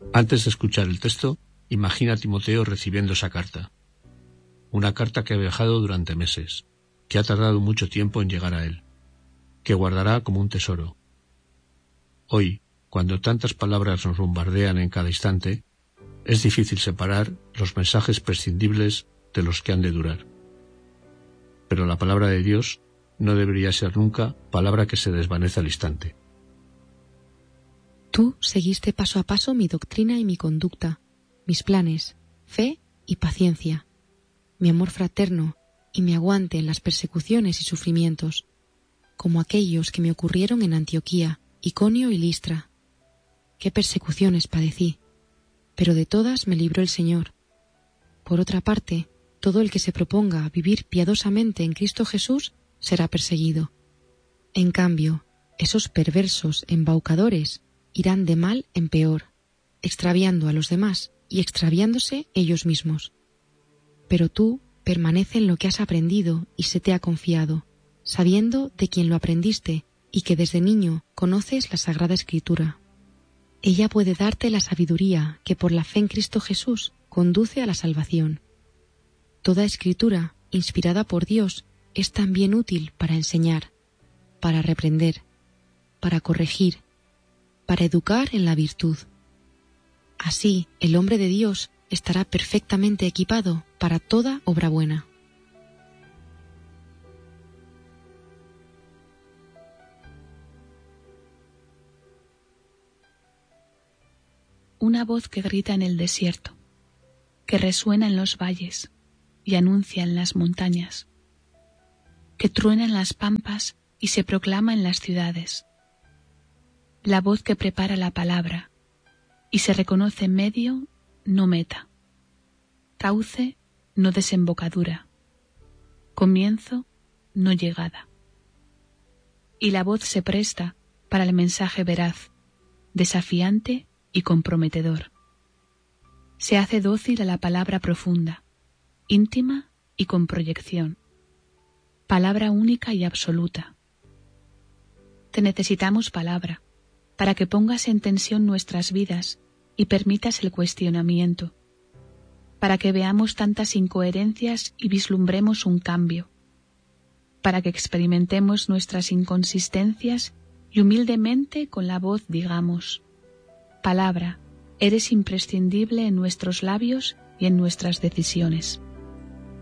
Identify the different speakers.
Speaker 1: Antes de escuchar el texto, imagina a Timoteo recibiendo esa carta. Una carta que ha viajado durante meses, que ha tardado mucho tiempo en llegar a él, que guardará como un tesoro. Hoy, cuando tantas palabras nos bombardean en cada instante, es difícil separar los mensajes prescindibles de los que han de durar. Pero la palabra de Dios no debería ser nunca palabra que se desvanece al instante.
Speaker 2: Tú seguiste paso a paso mi doctrina y mi conducta, mis planes, fe y paciencia, mi amor fraterno y mi aguante en las persecuciones y sufrimientos, como aquellos que me ocurrieron en Antioquía, Iconio y Listra. Qué persecuciones padecí, pero de todas me libró el Señor. Por otra parte, todo el que se proponga vivir piadosamente en Cristo Jesús será perseguido. En cambio, esos perversos embaucadores irán de mal en peor, extraviando a los demás y extraviándose ellos mismos. Pero tú permanece en lo que has aprendido y se te ha confiado, sabiendo de quién lo aprendiste y que desde niño conoces la Sagrada Escritura. Ella puede darte la sabiduría que por la fe en Cristo Jesús conduce a la salvación. Toda Escritura, inspirada por Dios, es también útil para enseñar, para reprender, para corregir, para educar en la virtud. Así, el hombre de Dios estará perfectamente equipado para toda obra buena.
Speaker 3: Una voz que grita en el desierto, que resuena en los valles y anuncia en las montañas, que truena en las pampas y se proclama en las ciudades. La voz que prepara la palabra y se reconoce medio, no meta, cauce, no desembocadura, comienzo, no llegada. Y la voz se presta para el mensaje veraz, desafiante y comprometedor. Se hace dócil a la palabra profunda, íntima y con proyección, palabra única y absoluta. Te necesitamos palabra, para que pongas en tensión nuestras vidas y permitas el cuestionamiento, para que veamos tantas incoherencias y vislumbremos un cambio, para que experimentemos nuestras inconsistencias y humildemente con la voz digamos: palabra, eres imprescindible en nuestros labios y en nuestras decisiones.